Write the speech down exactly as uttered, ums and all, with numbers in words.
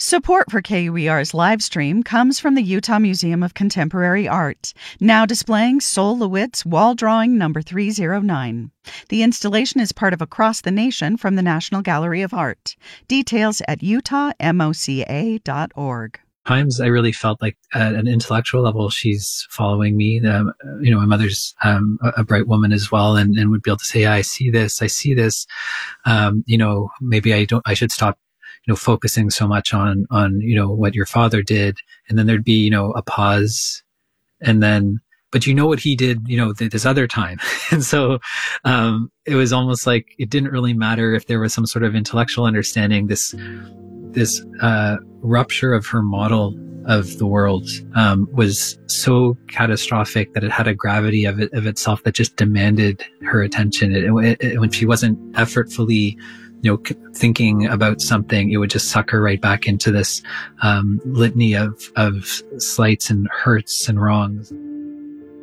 Support for K U E R's live stream comes from the Utah Museum of Contemporary Art, now displaying Sol LeWitt's wall drawing number three oh nine. The installation is part of Across the Nation from the National Gallery of Art. Details at utah moca dot org. Times I really felt like at an intellectual level, she's following me. Um, you know, my mother's um, a, a bright woman as well, and, and would be able to say, yeah, I see this, I see this. Um, you know, maybe I don't, I should stop, you know, focusing so much on, on, you know, what your father did. And then there'd be, you know, a pause, and then, but you know what he did, you know, th- this other time. And so, um, it was almost like it didn't really matter if there was some sort of intellectual understanding. This, this, uh, rupture of her model of the world, um, was so catastrophic that it had a gravity of it, of itself that just demanded her attention. It, it, it, when she wasn't effortfully, you know, thinking about something, it would just suck her right back into this, um, litany of, of slights and hurts and wrongs.